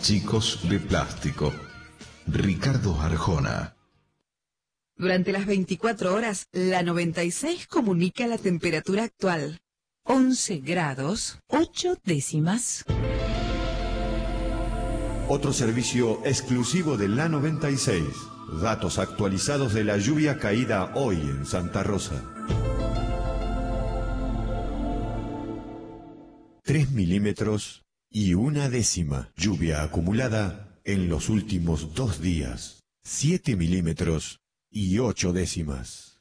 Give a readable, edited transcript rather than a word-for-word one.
chicos de plástico. Ricardo Arjona. Durante las 24 horas, la 96 comunica la temperatura actual. 11 grados, 8 décimas. Otro servicio exclusivo de la 96. Datos actualizados de la lluvia caída hoy en Santa Rosa. 3 milímetros y 1 décima. Lluvia acumulada en los últimos 2 días. 7 milímetros y 8 décimas.